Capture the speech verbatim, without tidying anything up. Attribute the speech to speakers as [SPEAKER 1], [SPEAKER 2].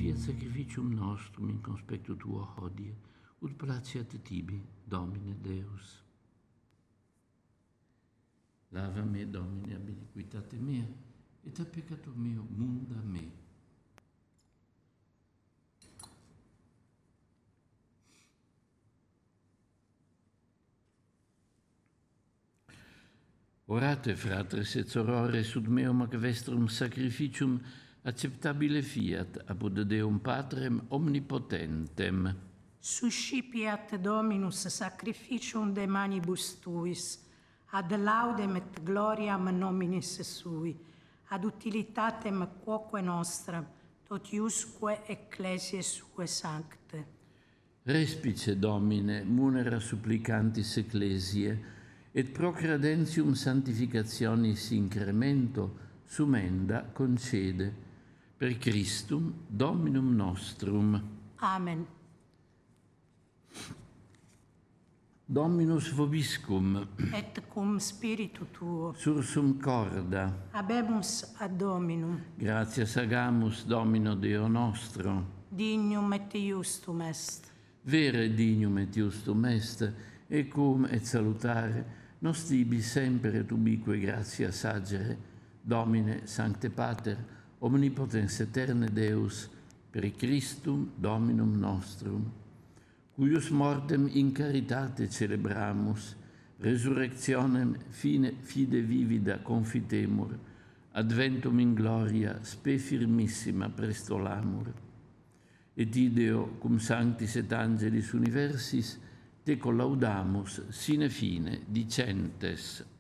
[SPEAKER 1] fiat sacrificium nostrum in conspectu tuo hodie, ut placiat tibi, Domine Deus. Lava me, Domine, ab iniquitate mea, et a peccato meo munda me. Orate, fratres et sorores, ut meum ac vestrum sacrificium acceptabile fiat, apud Deum Patrem omnipotentem.
[SPEAKER 2] Suscipiat Dominus sacrificium de manibus tuis, ad laudem et gloriam nominis sui, ad utilitatem quoque nostram, totiusque ecclesiae sue sancte.
[SPEAKER 1] Respice, Domine, munera supplicantis ecclesiae, et pro credentium sanctificationis incremento sumenda concede, per Christum Dominum nostrum.
[SPEAKER 2] Amen.
[SPEAKER 1] Dominus vobiscum,
[SPEAKER 2] Et cum spiritu tuo,
[SPEAKER 1] sursum corda,
[SPEAKER 2] habemus ad Dominum,
[SPEAKER 1] gratias agamus, Domino Deo nostro.
[SPEAKER 2] dignum et iustum est.
[SPEAKER 1] Vere dignum et iustum est, e cum et salutare, nos tibi semper et ubique gratia sagere, Domine, Sancte Pater, omnipotens eterne Deus, per Christum Dominum nostrum, cuius mortem in caritate celebramus, resurrectionem fine fide vivida confitemur, adventum in gloria spe firmissima prestolamur. Et ideo, cum sanctis et angelis universis, te collaudamus sine fine dicentes.